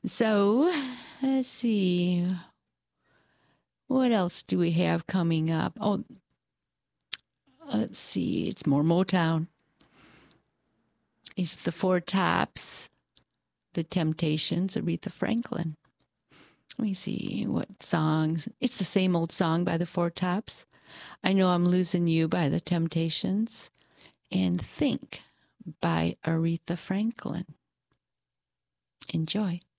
So, let's see. What else do we have coming up? Oh, let's see. It's more Motown. It's the Four Tops, the Temptations, Aretha Franklin. Let me see what songs. It's the same old song by the Four Tops. I Know I'm Losing You by the Temptations. And Think by Aretha Franklin. Enjoy.